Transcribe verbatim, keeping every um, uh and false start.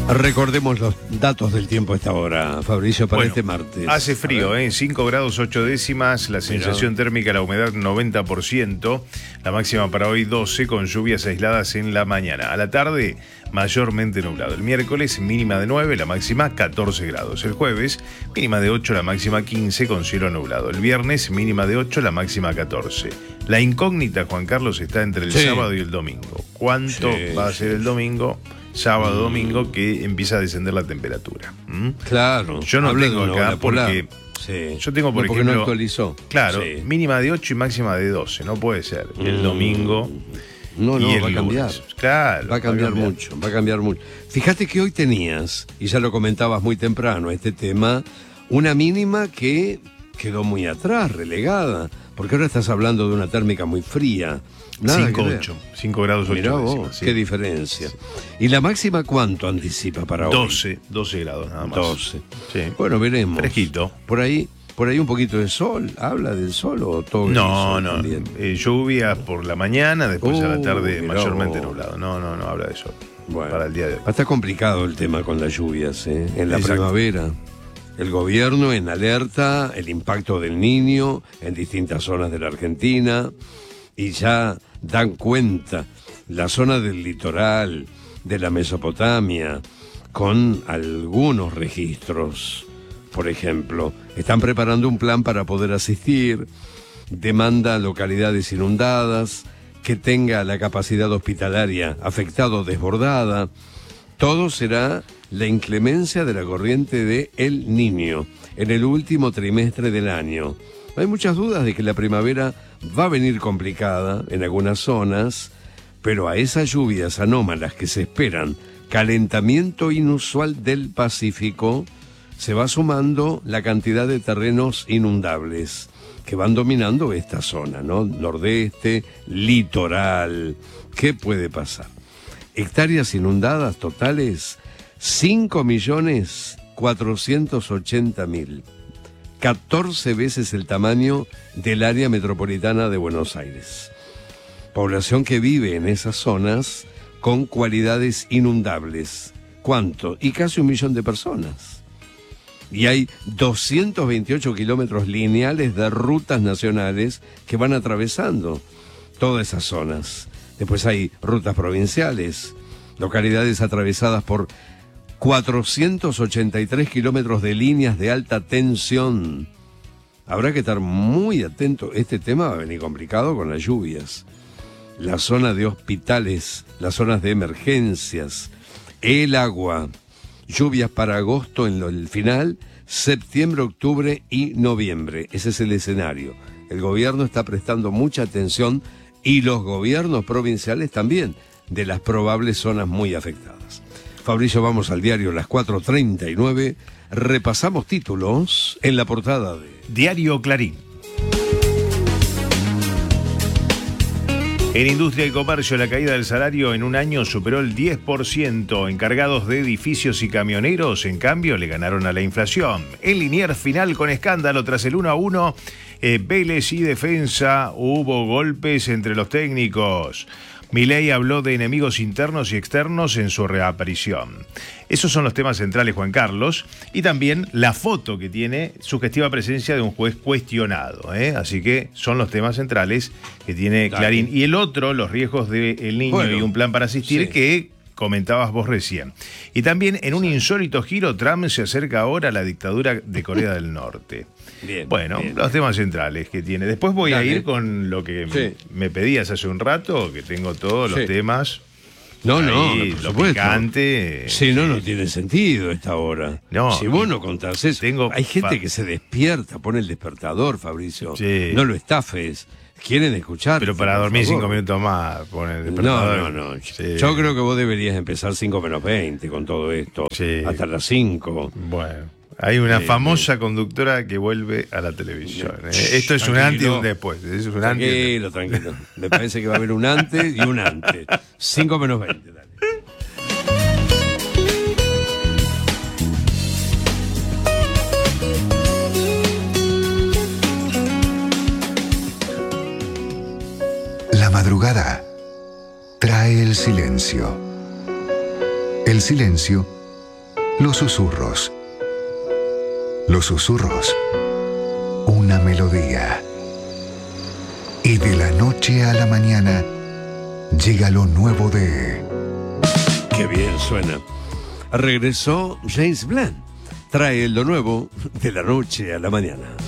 Recordemos los datos del tiempo a esta hora, Fabricio, para bueno, este martes. Hace frío, ¿eh? cinco grados ocho décimas, la sensación Mira. térmica, la humedad noventa por ciento, la máxima para hoy doce, con lluvias aisladas en la mañana. A la tarde, mayormente nublado. El miércoles, mínima de nueve, la máxima catorce grados. El jueves, mínima de ocho, la máxima quince, con cielo nublado. El viernes, mínima de ocho, la máxima catorce. La incógnita, Juan Carlos, está entre el sí. sábado y el domingo. ¿Cuánto sí, va a ser el domingo? Sábado, mm. domingo, que empieza a descender la temperatura. ¿Mm? Claro. Yo no tengo acá porque... Sí. Yo tengo, por no, ejemplo... no actualizó. Claro, sí. mínima de ocho y máxima de doce. No puede ser. El mm. domingo... No, no, y el va a cambiar. Lunes. Claro. Va a cambiar, va a cambiar mucho, va a cambiar mucho. Fíjate que hoy tenías, y ya lo comentabas muy temprano, este tema, una mínima que quedó muy atrás, relegada, porque ahora estás hablando de una térmica muy fría. cinco ocho, cinco grados ocho décimas. Vos, sí. Qué diferencia. ¿Y la máxima cuánto anticipa para doce, hoy? doce grados nada más. doce. Sí. Bueno, veremos. Fresquito. Por ahí... Por ahí un poquito de sol, ¿habla del sol o todo? No, no, eh, lluvias por la mañana, después uh, a la tarde mayormente vos. nublado. No, no, no habla de sol. Bueno, para el día de hoy. Está complicado el tema con las lluvias, ¿eh? En la Exacto. primavera. El gobierno en alerta, el impacto del Niño en distintas zonas de la Argentina, y ya dan cuenta la zona del litoral, de la Mesopotamia, con algunos registros. Por ejemplo, están preparando un plan para poder asistir, demanda localidades inundadas, que tenga la capacidad hospitalaria afectada o desbordada. Todo será la inclemencia de la corriente de El Niño en el último trimestre del año. Hay muchas dudas de que la primavera va a venir complicada en algunas zonas, pero a esas lluvias anómalas que se esperan, calentamiento inusual del Pacífico, se va sumando la cantidad de terrenos inundables que van dominando esta zona, ¿no? Nordeste, litoral. ¿Qué puede pasar? Hectáreas inundadas totales, cinco millones cuatrocientos ochenta mil. catorce veces el tamaño del área metropolitana de Buenos Aires. Población que vive en esas zonas con cualidades inundables. ¿Cuánto? Y casi un millón de personas. Y hay doscientos veintiocho kilómetros lineales de rutas nacionales que van atravesando todas esas zonas. Después hay rutas provinciales, localidades atravesadas por cuatrocientos ochenta y tres kilómetros de líneas de alta tensión. Habrá que estar muy atento. Este tema va a venir complicado con las lluvias. La zona de hospitales, las zonas de emergencias, el agua. Lluvias para agosto en lo, el final, septiembre, octubre y noviembre. Ese es el escenario. El gobierno está prestando mucha atención y los gobiernos provinciales también de las probables zonas muy afectadas. Fabricio, vamos al diario las cuatro treinta y nueve. Repasamos títulos en la portada de Diario Clarín. En Industria y Comercio, la caída del salario en un año superó el diez por ciento. Encargados de edificios y camioneros, en cambio, le ganaron a la inflación. En Liniers, final con escándalo tras el uno a uno. Eh, Vélez y Defensa, hubo golpes entre los técnicos. Milei habló de enemigos internos y externos en su reaparición. Esos son los temas centrales, Juan Carlos, y también la foto que tiene sugestiva presencia de un juez cuestionado, ¿eh? Así que son los temas centrales que tiene Clarín. Dale. Y el otro, los riesgos del niño bueno, y un plan para asistir, sí. que comentabas vos recién. Y también, en un insólito giro, Trump se acerca ahora a la dictadura de Corea del Norte. Bien, bueno, bien, los bien. temas centrales que tiene. Después voy Dale. a ir con lo que sí. me pedías hace un rato, que tengo todos los sí. temas. No, ahí, no, no lo picante. Sí, no, no tiene sentido esta hora. No, si vos no contás eso. Tengo Hay gente fa... que se despierta, pone el despertador, Fabricio. Sí. No lo estafes. Quieren escuchar. Pero para dormir favor. cinco minutos más, pone el despertador. No, no, no. Sí. Yo creo que vos deberías empezar cinco menos veinte con todo esto. Sí. Hasta las cinco. Bueno. Hay una sí, famosa sí. conductora que vuelve a la televisión. ¿eh? Esto es tranquilo. un antes y un después. Es un tranquilo, antes. tranquilo. Me parece que va a haber un antes y un antes. cinco menos veinte, dale. La madrugada trae el silencio. El silencio Los susurros. Los susurros. Una melodía. Y de la noche a la mañana llega lo nuevo de... Qué bien suena. Regresó James Blunt. Trae lo nuevo de la noche a la mañana.